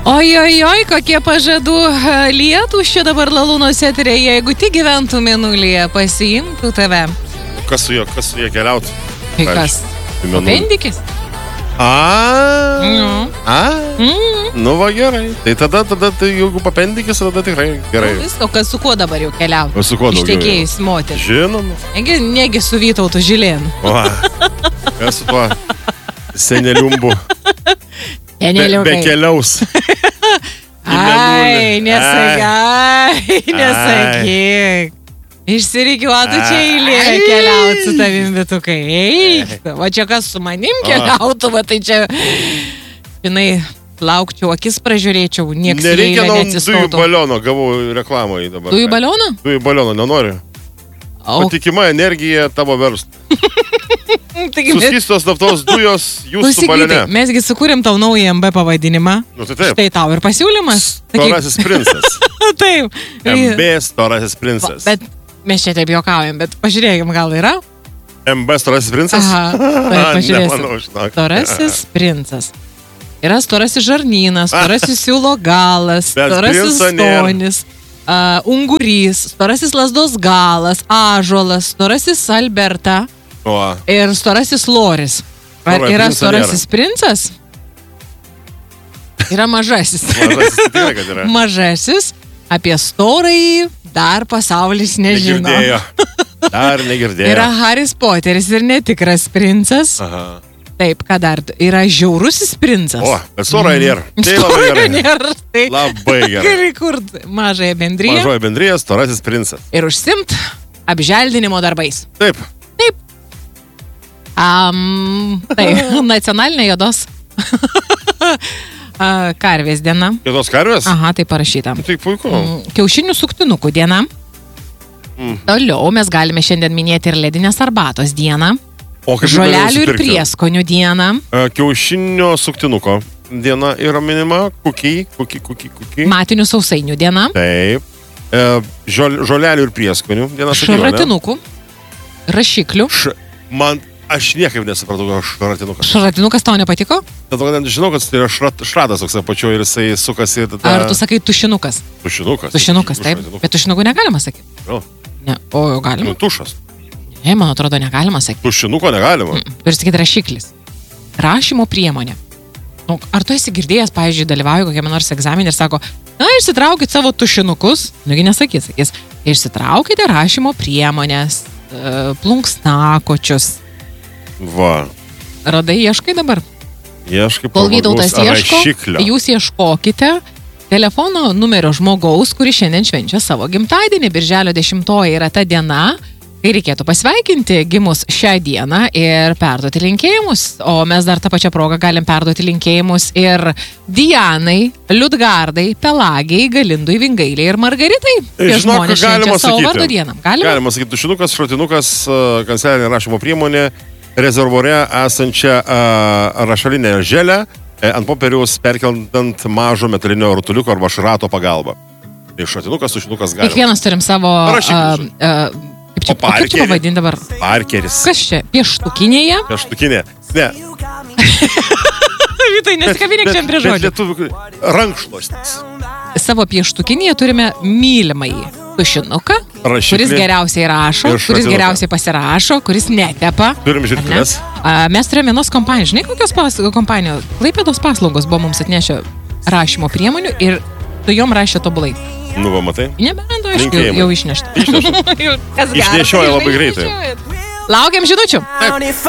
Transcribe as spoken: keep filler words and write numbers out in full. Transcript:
Oi, oi, oi, kokie pažadų lietus čia dabar Lalūnos eterėje, jeigu tik gyventų mėnulyje, pasiimtų tave. Kas su juo, kas su juo keliautų? Tai kas? Apendikis? A, Nu. a, Mm. nu va gerai. Tai tada, tada, tai jeigu papendikis, tada tikrai gerai. Visko, kas su kuo dabar jau keliautų? O su kuo daugiau? Ištekėjus moterį. Žinoma. Negi, negi su Vytautu Žilėnu. O, kas su tuo seneliumbu? Be, be keliaus. Ai, nesakyk, ai, nesakyk. Išsirikiuotų čia eilė keliauti su tavim, Vytukai. Eik, o čia kas su manim keliautų, va tai čia, žinai, laukčiau, akis pražiūrėčiau, nieks į Nereikia eilę nuo neatsistotų. dujų baliono, gavau reklamą į dabar. Dujų balioną? Dujų baliono, nenoriu. O, Patikima energija tavo verslui. taigi, mes- Suskystos naftos dujos jūsų Klausyk, balione. Vytai, mesgi sukūrėm tau naują M B pavadinimą. Nu tai taip. Štai tau ir pasiūlymas. Sakyk, Storasis princas. taip. M B storasis princas. Bet mes čia taip juokaujam, bet pažiūrėkim, gal yra? M B storasis princas? Aha, taip, pažiūrėsim. Nemanau, žinok. Storasis princas. Yra storasis žarnynas, storasis siūlo galas, Bet storasis princo nėra. stonis, uh, ungurys, storasis lasdos galas, ąžuolas, storasis Alberta O, ir storasis Loris. Ar Storojo yra princo storasis princas? Yra mažasis. mažasis tikrai, kad yra. Mažasis apie storąjį dar pasaulis nežino. Negirdėjo. Dar negirdėjo. Yra Haris Poteris ir netikras princas. Aha. Taip, ką dar? Yra žiaurusis princas. O, bet storojo nėra. Tai labai Storojo gerai. nėra. Tai Labai gerai. gali kurti mažąją bendriją Mažoji bendrija, storasis princas. ir užsimt apželdinimo darbais. Taip. Um, tai, nacionalinė juodos a, karvės diena. Kitos karvės? Aha, tai parašyta. Tai puiku. Mm, Kiaušinių suktinukų diena. Mm. Toliau mes galime šiandien minėti ir ledinės arbatos dieną. O kaip Žolelių ir prieskonių dieną. Kiaušinio suktinuko diena yra minima. Kukiai, kukiai, kukiai, kukiai. Matinių sausainių diena. Taip. E, žol, žolelių ir prieskonių diena. sakiau, ne? Šratinukų. Rašiklių. Š, man, aš niekaip nesupratau, kad šratinukas. Šratinukas tau nepatiko? Dėl to, kad žinau, kad tai yra šrat, šratas toks apačioje ir jisai sukasi. Tada... Ar tu sakai tušinukas? Tušinukas. Tušinukas, taip. Šratinukas. Bet tušinukų negalima sakyti. Jo. Ne. O, Nu, galima? tušas. Ne, man atrodo, negalima sakyti. Tušinuko negalima. Mm, Turi sakyti rašiklis. Rašymo priemonė. Nu, ar tu esi girdėjęs, pavyzdžiui, dalyvauju kokiame nors egzaminė ir sako, na, išsitraukit savo tušinukus. Nugi nesakys, sakys, išsitraukite rašymo priemonės, e, plunksnakočius. Va. Radai, ieškai dabar? Ieškai Kol Vytautas pramogos ieško, rašiklio. jūs ieškokite telefono numerio žmogaus, kuris šiandien švenčia savo gimtadienį. Birželio dešimtoji yra ta diena, kai reikėtų pasveikinti gimus šią dieną ir perduoti linkėjimus. O mes dar tą pačią progą galim perduoti linkėjimus ir Dianai, Liudgardai, Pelagiai, Galindui, Vingailiai ir Margaritai. Tie Žinok, žmonės galima švenčia savo sakyti. vardo dieną. Galima? Galima sakyti, tušinukas, šratinukas, kanceliarinė rašymo priemonė, rezervuare esančią uh, rašalinę želę e, ant popieriaus perkeldant mažo metalinio rutuliuko arba šrato pagalba. Tai šratinukas, tušinukas galima. Kiekvienas turim savo... Rašiklius. Uh, uh, kaip čia, O parkerį? kaip čia pavadinti dabar? Parkeris. Kas čia? Pieštukinėje? Pieštukinė. Ne. Vytai, nesikabinėk čia prie žodžių. Lietuvių rankšluostis. Savo pieštukinėje turime mylimąjį tušinuką, Rašiklį. kuris geriausiai rašo, Ir kuris šratinuką. geriausiai pasirašo, kuris netepa. Turim Ar ne? žirkles. A, Mes turime vienos kompanijos. Žinai, kokios pas, kompanijos? Klaipėdos paslaugos buvo mums atnešę rašymo priemonių ir tu jom rašė tobulai. Nu, va, matai. Nebent, aišku, jau, Linkėjimai. jau išnešta. Išnešta. Jau kas gero, Išnešioja tai labai žinai, greitai. išnešioja. Laukiam žinučių. Down if